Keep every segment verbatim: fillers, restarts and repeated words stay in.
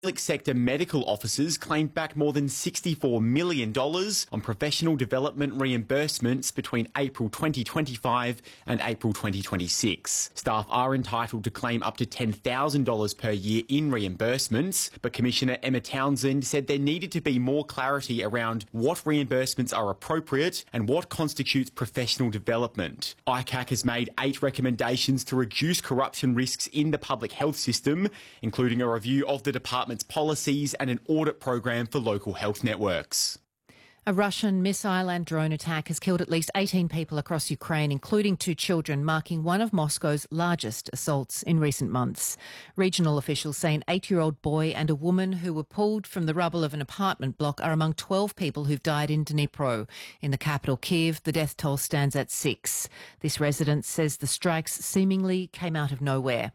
Public sector medical officers claimed back more than sixty-four million dollars on professional development reimbursements between April twenty twenty-five and April twenty twenty-six. Staff are entitled to claim up to ten thousand dollars per year in reimbursements, but Commissioner Emma Townsend said there needed to be more clarity around what reimbursements are appropriate and what constitutes professional development. I C A C has made eight recommendations to reduce corruption risks in the public health system, including a review of the department's policies and an audit program for local health networks. A Russian missile and drone attack has killed at least eighteen people across Ukraine, including two children, marking one of Moscow's largest assaults in recent months. Regional officials say an eight-year-old boy and a woman who were pulled from the rubble of an apartment block are among twelve people who've died in Dnipro. In the capital, Kyiv, the death toll stands at six. This resident says the strikes seemingly came out of nowhere.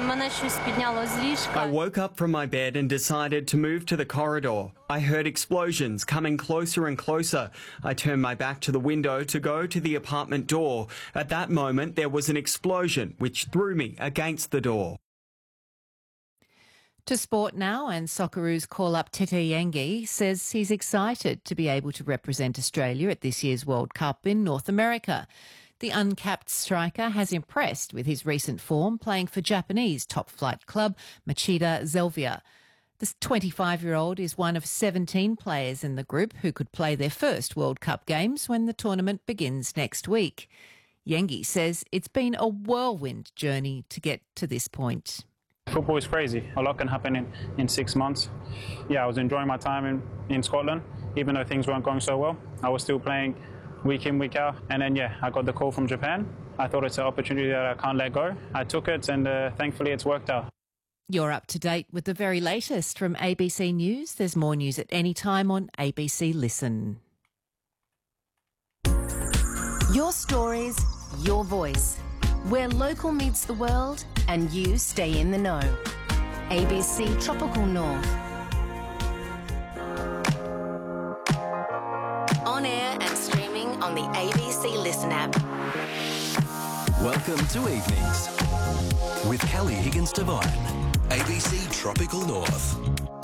I woke up from my bed and decided to move to the corridor. I heard explosions coming closer and closer. I turned my back to the window to go to the apartment door. At that moment, there was an explosion which threw me against the door. To sport now, and Socceroos call-up Tete Yengi says he's excited to be able to represent Australia at this year's World Cup in North America. The uncapped striker has impressed with his recent form, playing for Japanese top-flight club Machida Zelvia. The twenty-five-year-old is one of seventeen players in the group who could play their first World Cup games when the tournament begins next week. Yengi says it's been a whirlwind journey to get to this point. Football is crazy. A lot can happen in, in six months. Yeah, I was enjoying my time in, in Scotland. Even though things weren't going so well, I was still playing week in, week out. And then, yeah, I got the call from Japan. I thought it's an opportunity that I can't let go. I took it, and uh, thankfully it's worked out. You're up to date with the very latest from A B C News. There's more news at any time on A B C Listen. Your stories, your voice. Where local meets the world and you stay in the know. A B C Tropical North. On air and streaming on the A B C Listen app. Welcome to Evenings with Kelly Higgins-Devine, A B C Tropical North.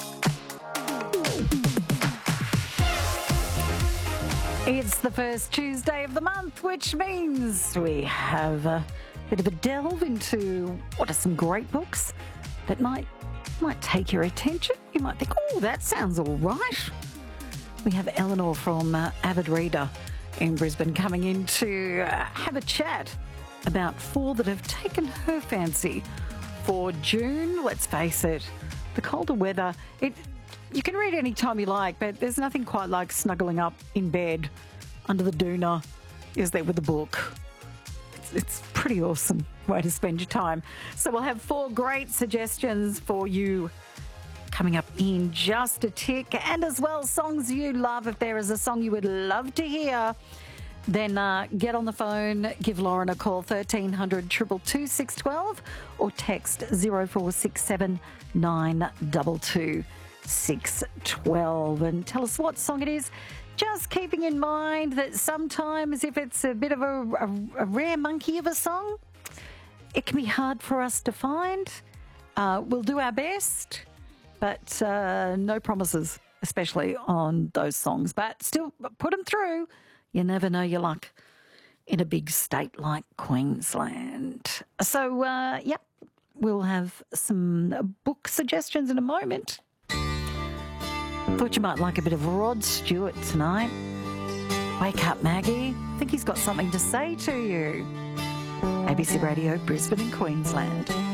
It's the first Tuesday of the month, which means we have a bit of a delve into what are some great books that might might take your attention. You might think, oh, that sounds all right. We have Eleanor from uh, Avid Reader in Brisbane coming in to uh, have a chat about four that have taken her fancy for June. Let's face it, the colder weather, it you can read any time you like, but there's nothing quite like snuggling up in bed under the doona, is there, with a book. It's, it's a pretty awesome way to spend your time. So we'll have four great suggestions for you coming up in just a tick, and as well songs you love. If there is a song you would love to hear, then uh, get on the phone, give Lauren a call, thirteen hundred, two two two, six one two, or text zero four six seven nine two two six one two and tell us what song it is. Just keeping in mind that sometimes if it's a bit of a, a, a rare monkey of a song, it can be hard for us to find. Uh, we'll do our best, but uh, no promises, especially on those songs. But still, put them through. You never know your luck in a big state like Queensland. So, uh, yep, we'll have some book suggestions in a moment. Thought you might like a bit of Rod Stewart tonight. Wake up, Maggie. I think he's got something to say to you. A B C Radio, Brisbane and Queensland.